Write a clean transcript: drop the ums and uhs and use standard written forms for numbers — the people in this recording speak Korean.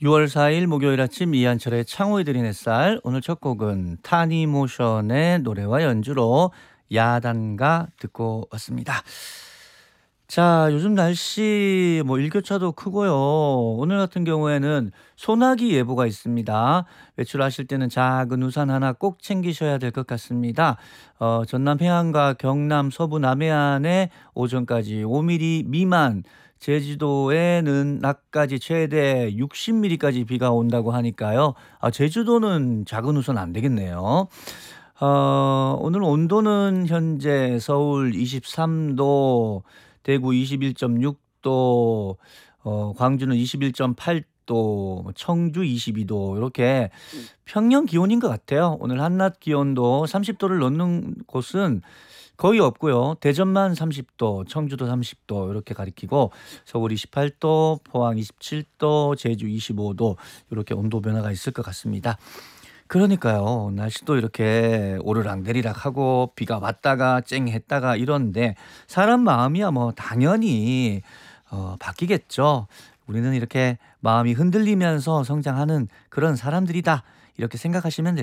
6월 4일 목요일 아침 이한철의 창호의 드린 햇살. 오늘 첫 곡은 타니모션의 노래와 연주로 야단가 듣고 왔습니다. 자, 요즘 날씨 일교차도 크고요. 오늘 같은 경우에는 소나기 예보가 있습니다. 외출하실 때는 작은 우산 하나 꼭 챙기셔야 될 것 같습니다. 전남 해안과 경남 서부 남해안에 오전까지 5mm 미만, 제주도에는 낮까지 최대 60mm까지 비가 온다고 하니까요. 제주도는 작은 우산 안 되겠네요. 오늘 온도는 현재 서울 23도, 대구 21.6도, 광주는 21.8도, 청주 22도 이렇게 평년 기온인 것 같아요. 오늘 한낮 기온도 30도를 넘는 곳은 거의 없고요. 대전만 30도, 청주도 30도 이렇게 가리키고 서울 28도, 포항 27도, 제주 25도 이렇게 온도 변화가 있을 것 같습니다. 그러니까요. 날씨도 이렇게 오르락내리락 하고 비가 왔다가 쨍했다가 이런데 사람 마음이야 당연히 바뀌겠죠. 우리는 이렇게 마음이 흔들리면서 성장하는 그런 사람들이다. 이렇게 생각하시면